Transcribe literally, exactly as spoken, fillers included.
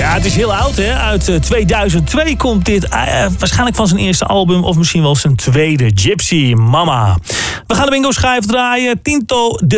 Ja, het is heel oud, hè. Uit uh, tweeduizend twee komt dit. Uh, waarschijnlijk van zijn eerste album of misschien wel zijn tweede. Gypsy Mama. We gaan de bingo schijf draaien. Tinto de